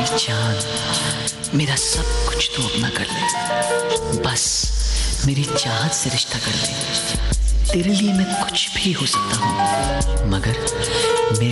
मेरी जान, मेरा सब कुछ तू अपना कर ले, बस मेरी चाहत से रिश्ता कर ले। तेरे लिए मैं कुछ भी हो सकता हूँ, मगर मेरे